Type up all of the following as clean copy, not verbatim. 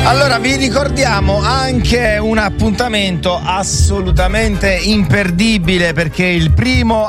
Allora vi ricordiamo anche un appuntamento assolutamente imperdibile, perché il prossimo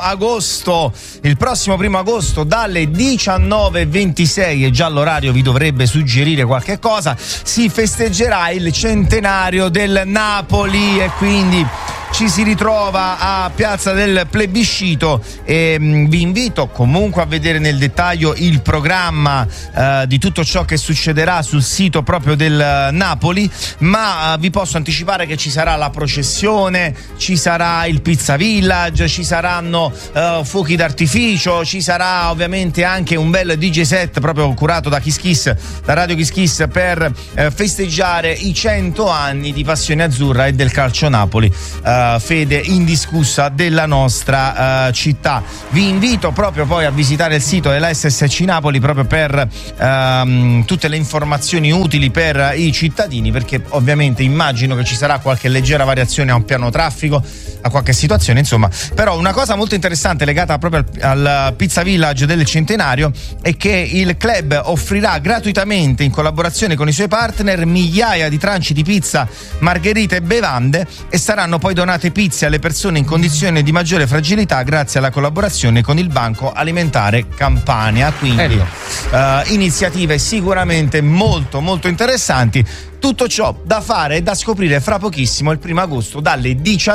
1 agosto dalle 19:26, e già l'orario vi dovrebbe suggerire qualche cosa, si festeggerà il centenario del Napoli e quindi ci si ritrova a Piazza del Plebiscito e vi invito comunque a vedere nel dettaglio il programma di tutto ciò che succederà sul sito proprio del Napoli, ma vi posso anticipare che ci sarà la processione, ci sarà il Pizza Village, ci saranno fuochi d'artificio, ci sarà ovviamente anche un bel DJ set proprio curato da Kiss Kiss, da Radio Kiss Kiss, per festeggiare i 100 anni di Passione Azzurra e del Calcio Napoli, fede indiscussa della nostra città. Vi invito proprio poi a visitare il sito della SSC Napoli proprio per tutte le informazioni utili per i cittadini, perché ovviamente immagino che ci sarà qualche leggera variazione a un piano traffico, a qualche situazione, insomma. Però una cosa molto interessante legata proprio al Pizza Village del centenario è che il club offrirà gratuitamente, in collaborazione con i suoi partner, migliaia di tranci di pizza, margherite e bevande, e saranno poi donate pizze alle persone in condizione di maggiore fragilità grazie alla collaborazione con il Banco Alimentare Campania. Quindi iniziative sicuramente molto molto interessanti. Tutto ciò da fare e da scoprire fra pochissimo, il 1 agosto dalle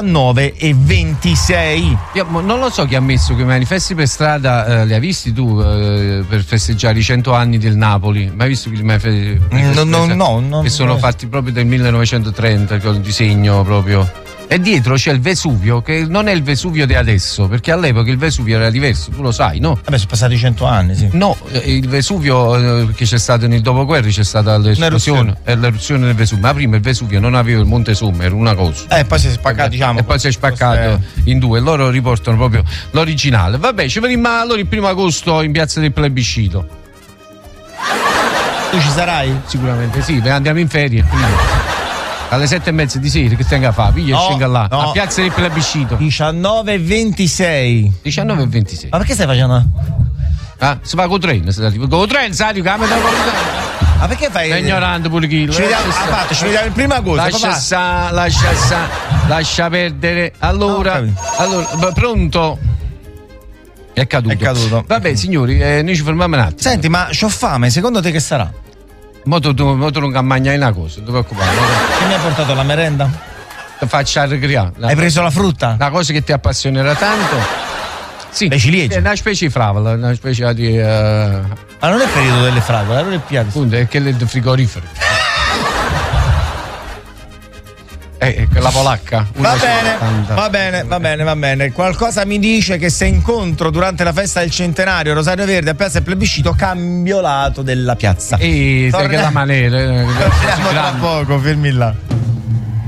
19:26. Io non lo so chi ha messo quei manifesti per strada, li hai visti tu per festeggiare i 100 anni del Napoli? Ma hai visto che No. Che sono fatti proprio del 1930, con il disegno proprio. E dietro c'è il Vesuvio, che non è il Vesuvio di adesso, perché all'epoca il Vesuvio era diverso, tu lo sai, no? Vabbè, sono passati 100 anni, sì. No, il Vesuvio, che c'è stato nel dopoguerra, c'è stata l'esplosione e l'eruzione del Vesuvio, ma prima il Vesuvio non aveva il Monte Somma, era una cosa. E poi si è spaccato, diciamo. E poi si è spaccato in due, loro riportano proprio l'originale. Vabbè, ci vediamo allora il 1 agosto in Piazza del Plebiscito. Tu ci sarai? Sicuramente sì, andiamo in ferie, quindi alle 7:30 di sera che tenga a fare? Piglia e scenga là, a Piazza del Plebiscito. 19:26. 19:26. Ma perché stai facendo? Si va con treno, sai, che ma perché fai? È ignorante pure chi. Ci vediamo il 1 agosto. Lascia perdere. Allora, pronto? È caduto. Vabbè, signori, noi ci fermiamo un attimo. Senti, ma c'ho fame, secondo te che sarà? Mo tu non mangiare una cosa, non ti preoccupare. Che mi hai portato la merenda? Ti faccio arregliare. Hai preso la frutta? Una cosa che ti appassionerà tanto. Sì, le ciliegie. È una specie di fravola, una specie di. Ma non è il periodo delle fragole, allora è piatto. Appunto, è che le frigorifere. La polacca. Va bene. Qualcosa mi dice che se incontro durante la festa del centenario Rosario Verde a Piazza del Plebiscito, cambio lato della piazza. E che la maniera. Torniamo tra poco, fermi là.